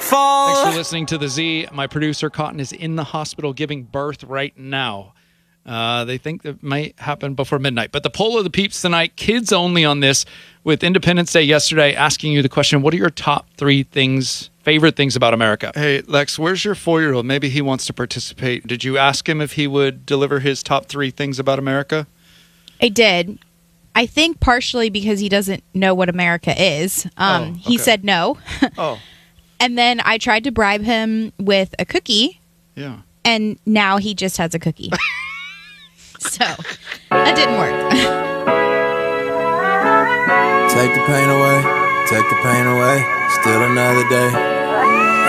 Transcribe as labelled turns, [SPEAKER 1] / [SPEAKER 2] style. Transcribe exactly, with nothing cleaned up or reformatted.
[SPEAKER 1] fall.
[SPEAKER 2] Thanks for listening to The Z. My producer, Cotton, is in the hospital giving birth right now. Uh, they think that might happen before midnight. But the poll of the peeps tonight, kids only on this, with Independence Day yesterday, asking you the question, what are your top three things, favorite things about America? Hey, Lex, where's your four-year-old? Maybe he wants to participate. Did you ask him if he would deliver his top three things about America?
[SPEAKER 3] I did. I think partially because he doesn't know what America is. Um,
[SPEAKER 2] Oh, okay.
[SPEAKER 3] He said no.
[SPEAKER 2] Oh,
[SPEAKER 3] And then I tried to bribe him with a cookie,
[SPEAKER 2] yeah.
[SPEAKER 3] and now he just has a cookie. So that didn't work.
[SPEAKER 4] Take the pain away, take the pain away. Still another day.